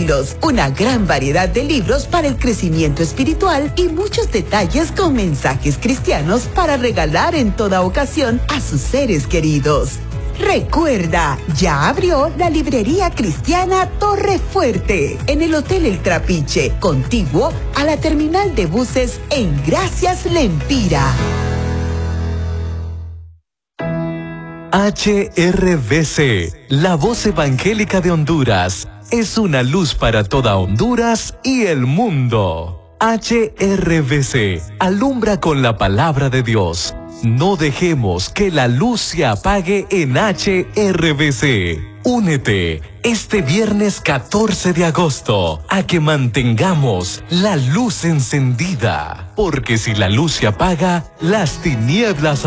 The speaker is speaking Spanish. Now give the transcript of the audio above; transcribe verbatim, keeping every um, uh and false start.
estilos, una gran variedad de libros para el crecimiento espiritual y muchos detalles con mensajes cristianos para regalar en toda ocasión a sus seres queridos. Recuerda, ya abrió la librería cristiana Torre Fuerte en el Hotel El Trapiche, contiguo a la terminal de buses en Gracias Lempira. H R V C, la voz evangélica de Honduras, es una luz para toda Honduras y el mundo. H R V C, alumbra con la palabra de Dios. No dejemos que la luz se apague en H R V C. Únete este viernes catorce de agosto a que mantengamos la luz encendida, porque si la luz se apaga, las tinieblas